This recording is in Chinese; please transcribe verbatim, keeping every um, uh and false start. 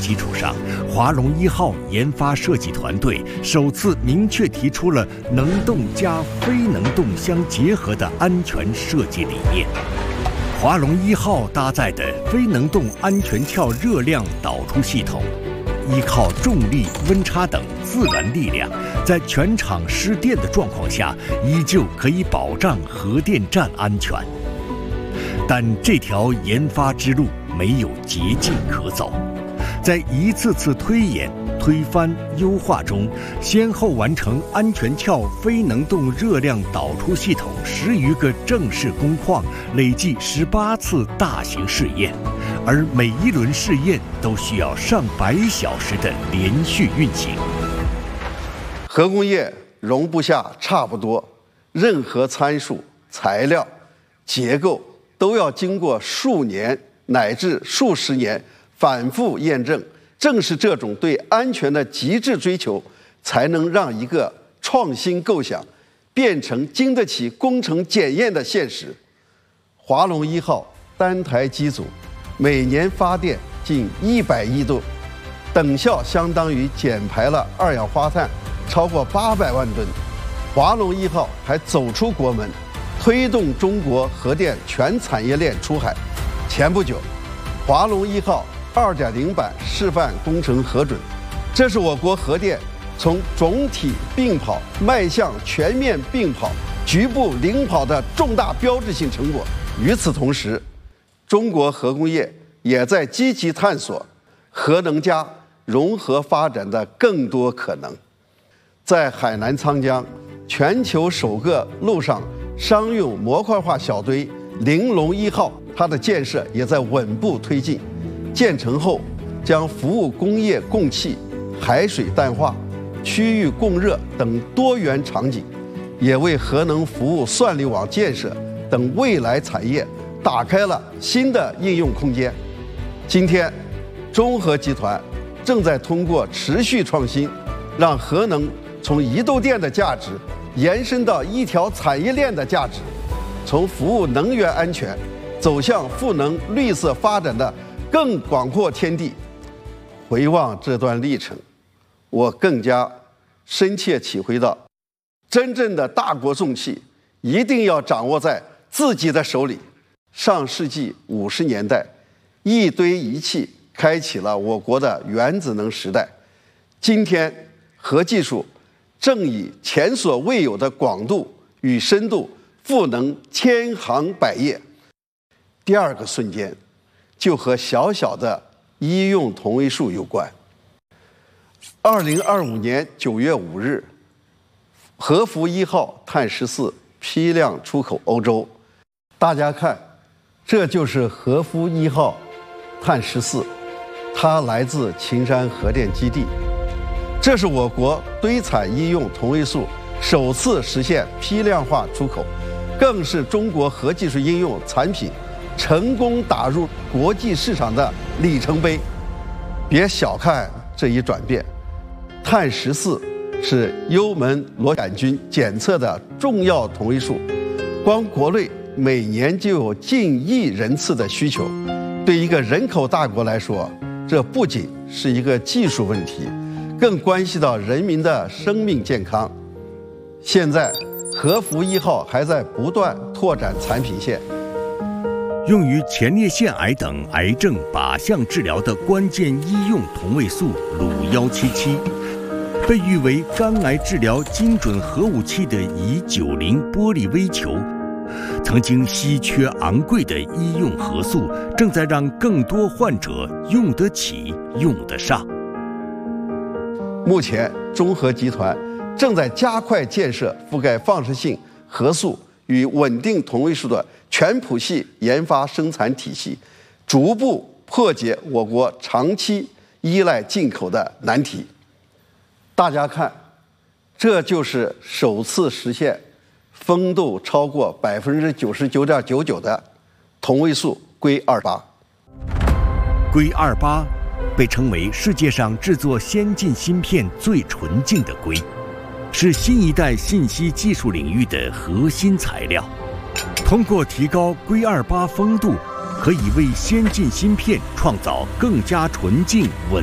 基础上，华龙一号研发设计团队首次明确提出了能动加非能动相结合的安全设计理念。华龙一号搭载的非能动安全壳热量导出系统，依靠重力、温差等自然力量，在全场失电的状况下，依旧可以保障核电站安全。但这条研发之路没有捷径可走，在一次次推演、推翻、优化中，先后完成安全壳非能动热量导出系统十余个正式工况，累计十八次大型试验，而每一轮试验都需要上百小时的连续运行。 核工业容不下差不多，任何参数、材料、结构都要经过数年乃至数十年反复验证。正是这种对安全的极致追求，才能让一个创新构想变成经得起工程检验的现实。华龙一号单台机组每年发电近一百亿度，等效相当于减排了二氧化碳超过八百万吨。华龙一号还走出国门，推动中国核电全产业链出海。前不久，华龙一号二点零版示范工程核准，这是我国核电从总体并跑迈向全面并跑、局部领跑的重大标志性成果。与此同时，中国核工业也在积极探索核能加融合发展的更多可能。在海南沧江，全球首个陆上商用模块化小堆玲珑一号，它的建设也在稳步推进。建成后，将服务工业供气、海水淡化、区域供热等多元场景，也为核能服务算力网建设等未来产业打开了新的应用空间。今天，中核集团正在通过持续创新，让核能从一度电的价值延伸到一条产业链的价值，从服务能源安全走向赋能绿色发展的更广阔天地。回望这段历程，我更加深切体会到，真正的大国重器一定要掌握在自己的手里。上世纪五十年代，一堆仪器开启了我国的原子能时代。今天，核技术正以前所未有的广度与深度赋能千行百业。第二个瞬间，就和小小的医用同位素有关。二零二五年九月五日，核福一号碳十四批量出口欧洲。大家看，这就是核福一号碳十四，它来自秦山核电基地。这是我国堆产医用同位素首次实现批量化出口，更是中国核技术应用产品成功打入国际市场的里程碑。别小看这一转变，碳十四是幽门螺杆菌检测的重要同位素，光国内每年就有近亿人次的需求。对一个人口大国来说，这不仅是一个技术问题，更关系到人民的生命健康。现在，核福一号还在不断拓展产品线。 用于前列腺癌等癌症靶向治疗的关键医用同位素鲁一七七，被誉为肝癌治疗精准核武器的乙九零玻璃微球，曾经稀缺昂贵的医用核素，正在让更多患者用得起、用得上。 目前，中核集团正在加快建设覆盖放射性核素与稳定同位素的全谱系研发生产体系，逐步破解我国长期依赖进口的难题。大家看，这就是首次实现风度超过百分之九十九点九九的同位素硅二八。 硅二八被称为世界上制作先进芯片最纯净的硅，是新一代信息技术领域的核心材料。通过提高硅二八风度，可以为先进芯片创造更加纯净稳